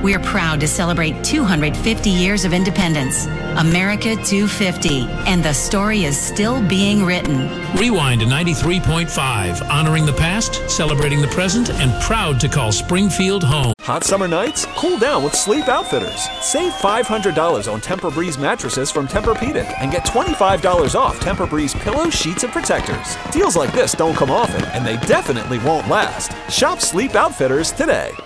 We're proud to celebrate 250 years of independence. America 250, and the story is still being written. Rewind to 93.5, honoring the past, celebrating the present, and proud to call Springfield home. Hot summer nights? Cool down with Sleep Outfitters. Save $500 on Tempur-Breeze mattresses from Tempur-Pedic and get $25 off Tempur-Breeze pillows, sheets, and protectors. Deals like this don't come often, and they definitely won't last. Shop Sleep Outfitters today.